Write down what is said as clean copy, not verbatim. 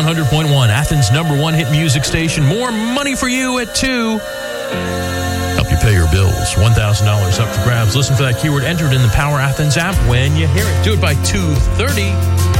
100.1, Athens' #1 hit music station. More money for you at 2. Help you pay your bills. $1,000 up for grabs. Listen for that keyword entered in the Power Athens app when you hear it. Do it by 2:30.